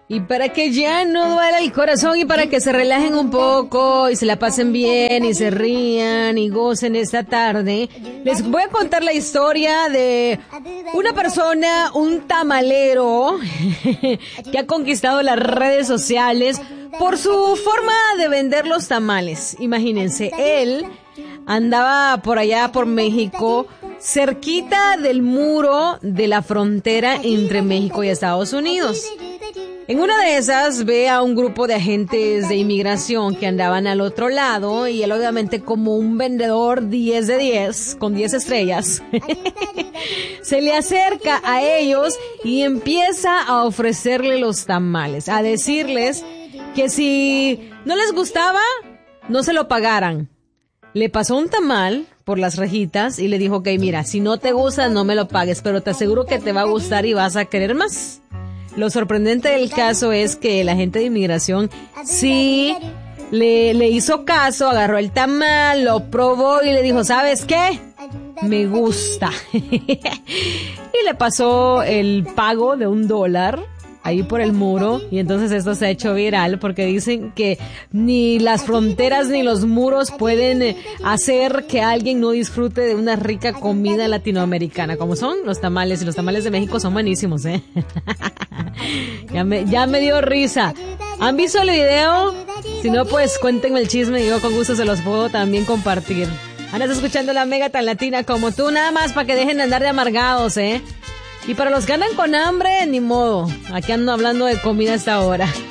Y para que ya no duela el corazón y para que se relajen un poco y se la pasen bien y se rían y gocen esta tarde, les voy a contar la historia de una persona, un tamalero, que ha conquistado las redes sociales por su forma de vender los tamales. Imagínense, él andaba por allá por México, cerquita del muro de la frontera entre México y Estados Unidos. En una de esas ve a un grupo de agentes de inmigración que andaban al otro lado y él obviamente como un vendedor 10 de 10, con 10 estrellas, se le acerca a ellos y empieza a ofrecerle los tamales, a decirles que si no les gustaba, no se lo pagaran. Le pasó un tamal por las rejitas y le dijo, ok, mira, si no te gusta, no me lo pagues, pero te aseguro que te va a gustar y vas a querer más. Lo sorprendente del caso es que el agente de inmigración sí le hizo caso, agarró el tamal, lo probó y le dijo, ¿sabes qué? Me gusta. Y le pasó el pago de $1 ahí por el muro, y entonces esto se ha hecho viral porque dicen que ni las fronteras ni los muros pueden hacer que alguien no disfrute de una rica comida latinoamericana, como son los tamales, y los tamales de México son buenísimos, ya me dio risa. ¿Han visto el video? Si no, pues cuéntenme el chisme y yo con gusto se los puedo también compartir. Andas escuchando la Mega tan latina como tú, nada más para que dejen de andar de amargados, Y para los que andan con hambre, ni modo. Aquí ando hablando de comida hasta ahora.